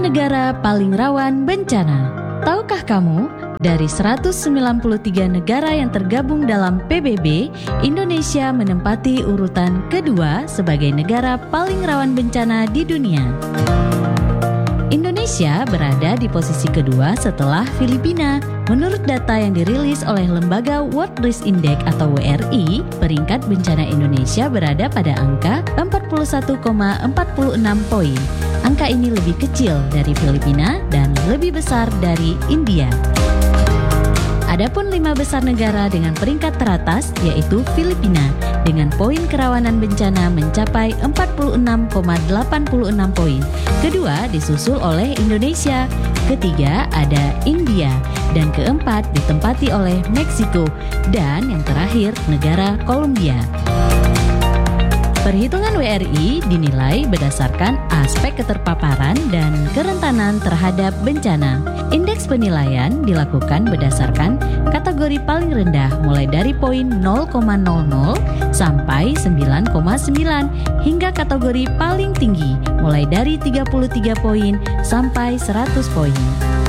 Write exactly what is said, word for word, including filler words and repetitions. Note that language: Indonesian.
negara paling rawan bencana. Tahukah kamu, dari seratus sembilan puluh tiga negara yang tergabung dalam P B B, Indonesia menempati urutan kedua sebagai negara paling rawan bencana di dunia. Indonesia berada di posisi kedua setelah Filipina. Menurut data yang dirilis oleh lembaga World Risk Index atau W R I, peringkat bencana Indonesia berada pada angka empat puluh satu koma empat enam poin. Angka ini lebih kecil dari Filipina dan lebih besar dari India. Adapun lima besar negara dengan peringkat teratas yaitu Filipina dengan poin kerawanan bencana mencapai empat puluh enam koma delapan enam poin. Kedua disusul oleh Indonesia, ketiga ada India, dan keempat ditempati oleh Meksiko, dan yang terakhir negara Kolombia. Perhitungan W R I dinilai berdasarkan aspek keterpaparan dan kerentanan terhadap bencana. Indeks penilaian dilakukan berdasarkan kategori paling rendah mulai dari poin nol koma nol nol sampai sembilan koma sembilan hingga kategori paling tinggi mulai dari tiga puluh tiga poin sampai seratus poin.